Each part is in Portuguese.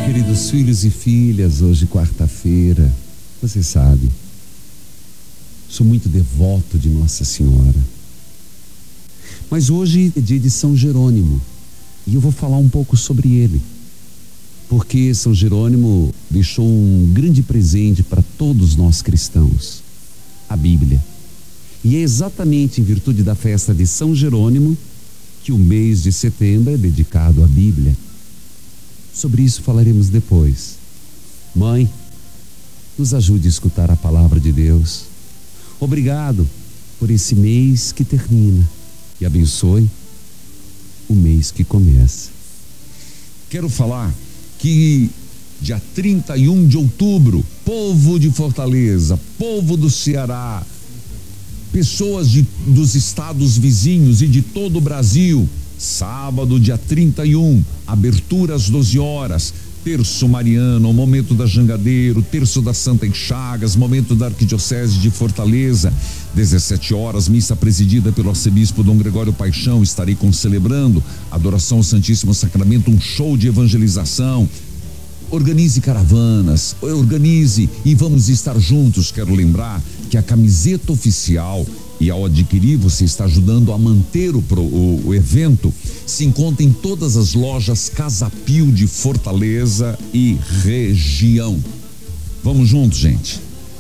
Queridos filhos e filhas, hoje quarta-feira, você sabe, sou muito devoto de Nossa Senhora. Mas hoje é dia de São Jerônimo e eu vou falar um pouco sobre ele, porque São Jerônimo deixou um grande presente para todos nós cristãos, a Bíblia. E é exatamente em virtude da festa de São Jerônimo que o mês de setembro é dedicado à Bíblia. Sobre isso falaremos depois. Mãe, nos ajude a escutar a palavra de Deus. Obrigado por esse mês que termina e abençoe o mês que começa. Quero falar que dia 31 de outubro, povo de Fortaleza, povo do Ceará, pessoas dos estados vizinhos e de todo o Brasil, sábado, dia 31, abertura às 12 horas, terço mariano, momento da Jangadeiro, terço da Santa em Chagas, momento da Arquidiocese de Fortaleza, 17 horas, missa presidida pelo arcebispo Dom Gregório Paixão, estarei concelebrando adoração ao Santíssimo Sacramento, um show de evangelização. Organize caravanas, organize e vamos estar juntos. Quero lembrar que a camiseta oficial, e ao adquirir você está ajudando a manter o evento, se encontra em todas as lojas Casa Pio de Fortaleza e região. Vamos juntos, gente.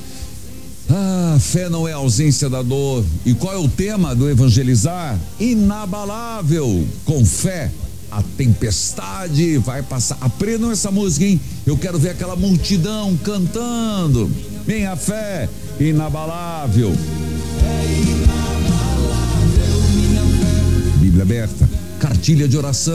Fé não é ausência da dor. E qual é o tema do evangelizar? Inabalável. Com fé a tempestade vai passar. Aprendam essa música, hein? Eu quero ver aquela multidão cantando. Minha fé inabalável. É inabalável minha fé. Bíblia aberta, cartilha de oração.